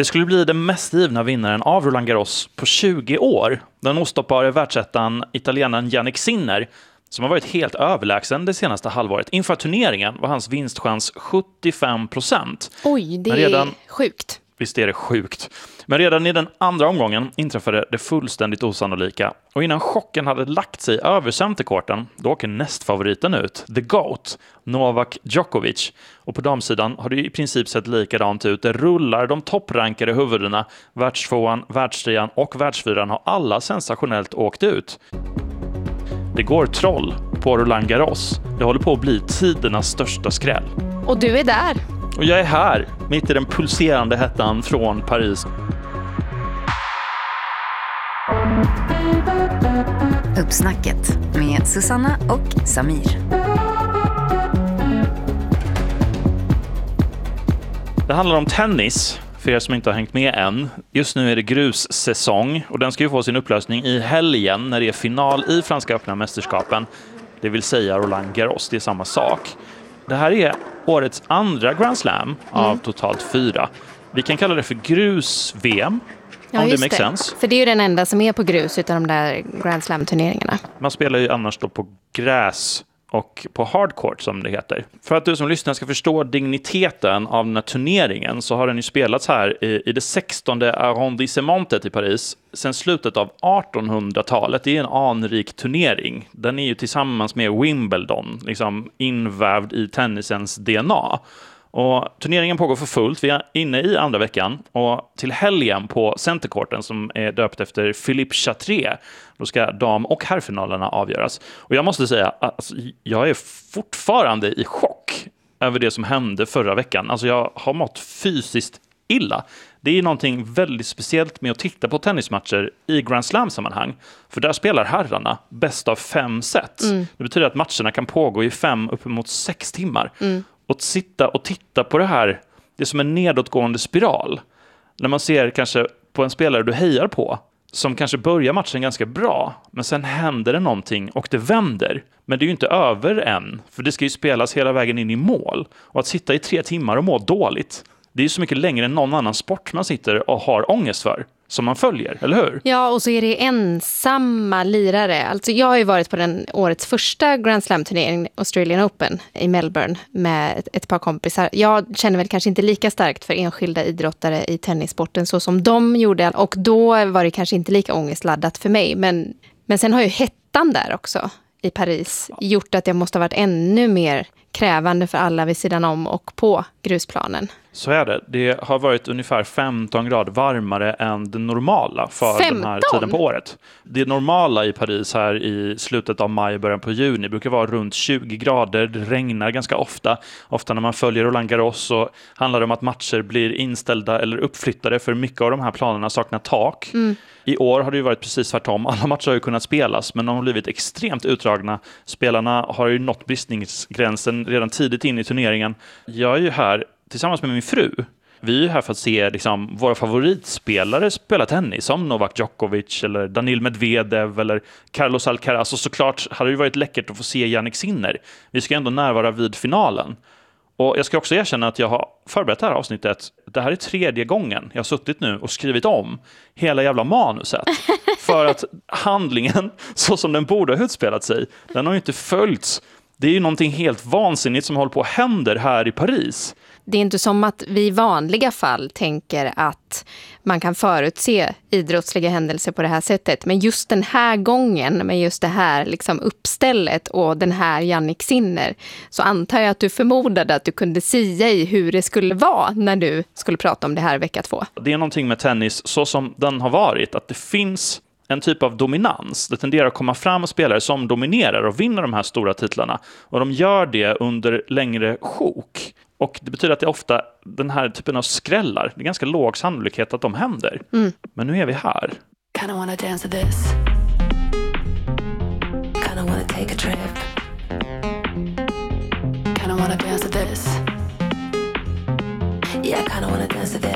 Det skulle bli den mest givna vinnaren av Roland Garros på 20 år. Den ostoppbara världsettan italienaren Jannik Sinner, som har varit helt överlägsen det senaste halvåret. Inför turneringen var hans vinstchans 75%. Oj, det är sjukt. Visst är det sjukt. Men redan i den andra omgången inträffade det fullständigt osannolika. Och innan chocken hade lagt sig över centerkorten, då åker nästfavoriten ut, The GOAT, Novak Djokovic. Och på damsidan har det i princip sett likadant ut. Det rullar de topprankade huvudena. Världstvåan, världstrean och världsfyran har alla sensationellt åkt ut. Det går troll på Roland Garros. Det håller på att bli tidernas största skräll. Och du är där. Och jag är här, mitt i den pulserande hettan från Paris. Uppsnacket med Susanna och Samir. Det handlar om tennis, för er som inte har hängt med än. Just nu är det grussäsong och den ska ju få sin upplösning i helgen när det är final i Franska öppna mästerskapen. Det vill säga Roland Garros, det är samma sak. Det här är årets andra Grand Slam av totalt 4. Vi kan kalla det för grus-VM, om det makes sense. För det är ju den enda som är på grus utan de där Grand Slam-turneringarna. Man spelar ju annars då på gräs och på hardcourt som det heter. För att du som lyssnar ska förstå digniteten av den här turneringen så har den ju spelats här i det 16:e arrondissementet i Paris sedan slutet av 1800-talet. Det är en anrik turnering. Den är ju tillsammans med Wimbledon liksom invävd i tennisens DNA. Och turneringen pågår för fullt. Vi är inne i andra veckan och till helgen på centerkorten som är döpt efter Philippe Chatrier. Då ska dam- och herrfinalerna avgöras. Och jag måste säga att jag är fortfarande i chock över det som hände förra veckan. Alltså jag har mått fysiskt illa. Det är någonting väldigt speciellt med att titta på tennismatcher i Grand Slam-sammanhang. För där spelar herrarna bäst av 5 set. Det betyder att matcherna kan pågå i 5 uppemot 6 timmar. Och sitta och titta på det här, det är som en nedåtgående spiral. När man ser kanske på en spelare du hejar på, som kanske börjar matchen ganska bra, men sen händer det någonting och det vänder. Men det är ju inte över än, för det ska ju spelas hela vägen in i mål. Och att sitta i 3 timmar och må dåligt, det är ju så mycket längre än någon annan sport man sitter och har ångest för, som man följer, eller hur? Ja, och så är det ensamma lirare. Alltså jag har ju varit på den årets första Grand Slam-turnering, Australian Open, i Melbourne med ett par kompisar. Jag känner väl kanske inte lika starkt för enskilda idrottare i tennissporten så som de gjorde. Och då var det kanske inte lika ångestladdat för mig. Men sen har ju hettan där också i Paris gjort att det måste ha varit ännu mer krävande för alla vid sidan om och på grusplanen. Så är det. Det har varit ungefär 15 grader varmare än det normala för 15? den här tiden på året. Det normala i Paris här i slutet av maj, början på juni brukar vara runt 20 grader. Det regnar ganska ofta. Ofta när man följer Roland Garros så handlar det om att matcher blir inställda eller uppflyttade för mycket av de här planerna saknar tak. I år har det ju varit precis tvärtom. Alla matcher har ju kunnat spelas men de har blivit extremt utdragna. Spelarna har ju nått bristningsgränsen redan tidigt in i turneringen. Jag är ju här tillsammans med min fru. Vi är ju här för att se liksom, våra favoritspelare spela tennis som Novak Djokovic eller Daniil Medvedev eller Carlos Alcaraz. Och såklart hade det ju varit läckert att få se Jannik Sinner. Vi ska ändå närvara vid finalen. Och jag ska också erkänna att jag har förberett det här avsnittet. Det här är 3:e gången jag har suttit nu och skrivit om hela jävla manuset. För att handlingen, så som den borde ha utspelat sig, den har ju inte följts. Det är ju någonting helt vansinnigt som håller på att hända här i Paris. Det är inte som att vi i vanliga fall tänker att man kan förutse idrottsliga händelser på det här sättet. Men just den här gången, med just det här liksom uppstället och den här Jannik Sinner, så antar jag att du förmodade att du kunde sia i hur det skulle vara när du skulle prata om det här vecka 2. Det är någonting med tennis så som den har varit, att det finns en typ av dominans. Det tenderar att komma fram spelare som dominerar och vinner de här stora titlarna. Och de gör det under längre sjok. Och det betyder att det är ofta den här typen av skrällar. Det är ganska låg sannolikhet att de händer. Men nu är vi här. Kinda wanna dance to this. Kinda wanna take a trip. Kinda wanna dance to this. Yeah, kinda wanna dance to this.